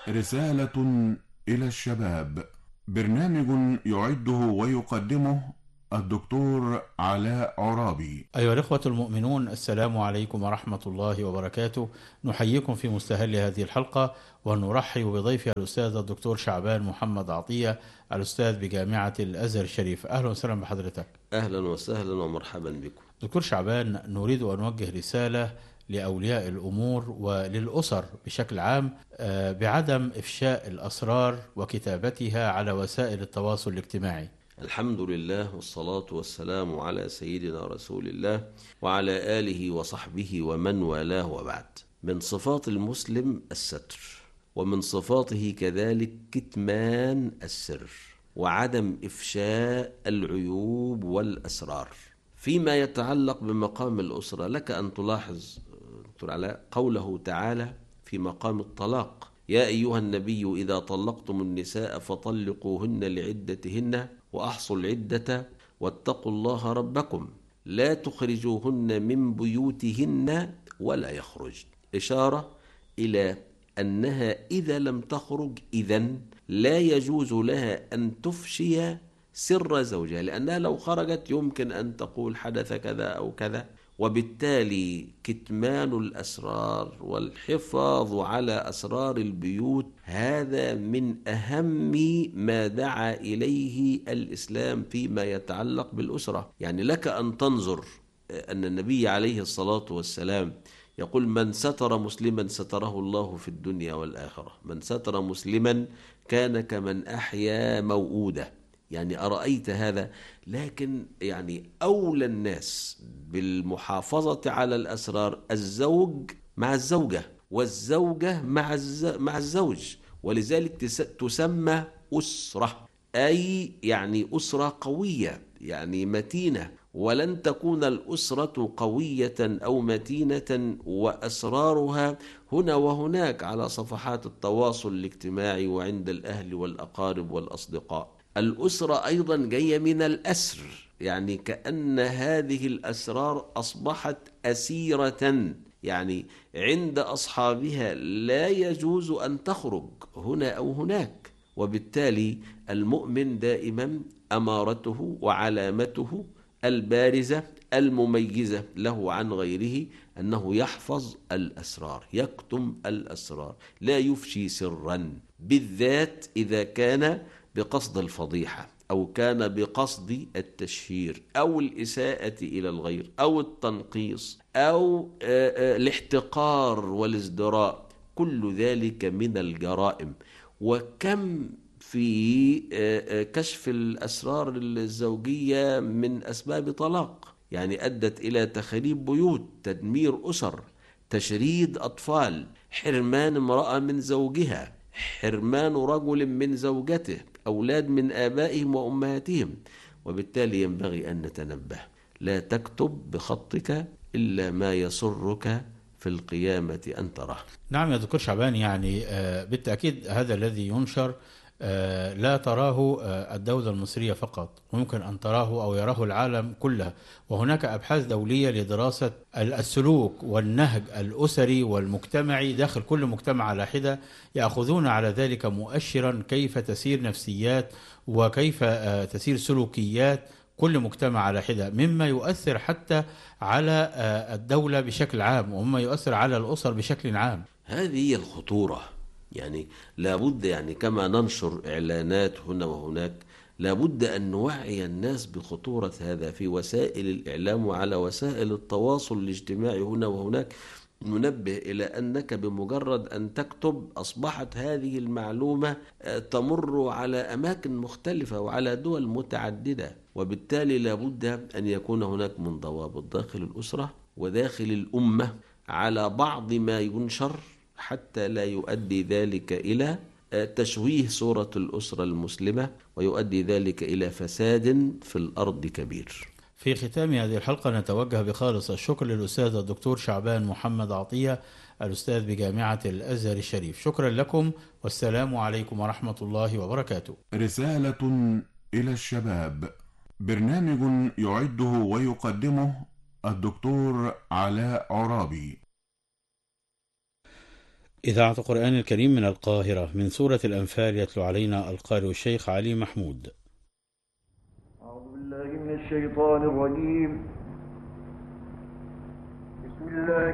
رسالة إلى الشباب. برنامج يعده ويقدمه الدكتور علاء عرابي. أيها الإخوة المؤمنون، السلام عليكم ورحمة الله وبركاته. نحييكم في مستهل هذه الحلقة، ونرحب بضيفي الأستاذ الدكتور شعبان محمد عطية، الأستاذ بجامعة الأزهر الشريف. أهلا وسهلا بحضرتك. أهلا وسهلا ومرحبا بكم. دكتور شعبان، نريد أن نوجه رسالة لأولياء الأمور وللأسر بشكل عام بعدم إفشاء الأسرار وكتابتها على وسائل التواصل الاجتماعي. الحمد لله والصلاة والسلام على سيدنا رسول الله وعلى آله وصحبه ومن والاه، وبعد. من صفات المسلم الستر، ومن صفاته كذلك كتمان السر وعدم إفشاء العيوب والأسرار. فيما يتعلق بمقام الأسرة، لك أن تلاحظ دكتور علاء قوله تعالى في مقام الطلاق: يا أيها النبي إذا طلقتم النساء فطلقوهن لعدتهن وأحصوا العدة واتقوا الله ربكم لا تخرجوهن من بيوتهن ولا يخرج. إشارة إلى أنها إذا لم تخرج إذن لا يجوز لها أن تفشي سر زوجها، لأنها لو خرجت يمكن أن تقول حدث كذا أو كذا، وبالتالي كتمان الأسرار والحفاظ على أسرار البيوت هذا من أهم ما دعا إليه الإسلام فيما يتعلق بالأسرة. يعني لك أن تنظر أن النبي عليه الصلاة والسلام يقول: من ستر مسلما ستره الله في الدنيا والآخرة، من ستر مسلما كان كمن أحيا موؤودة. يعني أرأيت هذا؟ لكن يعني أولى الناس بالمحافظة على الأسرار الزوج مع الزوجة، والزوجة مع الزوج، ولذلك تسمى أسرة، أي يعني أسرة قوية، يعني متينة. ولن تكون الأسرة قوية أو متينة وأسرارها هنا وهناك على صفحات التواصل الاجتماعي وعند الأهل والأقارب والأصدقاء. الأسرة أيضا جاية من الأسر، يعني كأن هذه الأسرار أصبحت أسيرة، يعني عند أصحابها لا يجوز أن تخرج هنا أو هناك. وبالتالي المؤمن دائما أمارته وعلامته البارزة المميزة له عن غيره أنه يحفظ الأسرار، يكتم الأسرار، لا يفشي سرا، بالذات إذا كان بقصد الفضيحة أو كان بقصد التشهير أو الإساءة إلى الغير أو التنقيص أو الاحتقار والازدراء. كل ذلك من الجرائم. وكم في كشف الأسرار الزوجية من أسباب طلاق، يعني أدت إلى تخريب بيوت، تدمير أسر، تشريد أطفال، حرمان امرأة من زوجها، حرمان رجل من زوجته، أولاد من آبائهم وأمهاتهم. وبالتالي ينبغي أن نتنبه: لا تكتب بخطك إلا ما يسرك في القيامة أن تراه. نعم يا دكتور شعبان، يعني بالتأكيد هذا الذي ينشر لا تراه الدولة المصرية فقط، ممكن أن تراه أو يراه العالم كله. وهناك أبحاث دولية لدراسة السلوك والنهج الأسري والمجتمعي داخل كل مجتمع على حدة، يأخذون على ذلك مؤشرا كيف تسير نفسيات وكيف تسير سلوكيات كل مجتمع على حدة، مما يؤثر حتى على الدولة بشكل عام، ومما يؤثر على الأسر بشكل عام. هذه هي الخطورة. يعني لابد، يعني كما ننشر إعلانات هنا وهناك، لابد أن نوعي الناس بخطورة هذا في وسائل الإعلام وعلى وسائل التواصل الاجتماعي هنا وهناك. ننبه إلى أنك بمجرد أن تكتب أصبحت هذه المعلومة تمر على أماكن مختلفة وعلى دول متعددة. وبالتالي لابد أن يكون هناك من ضوابط داخل الأسرة وداخل الأمة على بعض ما ينشر، حتى لا يؤدي ذلك إلى تشويه صورة الأسرة المسلمة ويؤدي ذلك إلى فساد في الأرض كبير. في ختام هذه الحلقة نتوجه بخالص الشكر للأستاذ الدكتور شعبان محمد عطية، الأستاذ بجامعة الأزهر الشريف. شكرا لكم، والسلام عليكم ورحمة الله وبركاته. رسالة إلى الشباب. برنامج يعده ويقدمه الدكتور علاء عرابي. إذاعة القرآن الكريم من القاهرة، من سورة الأنفال، يتلو علينا القارئ الشيخ علي محمود. أعوذ بالله من الشيطان الرجيم. بسم الله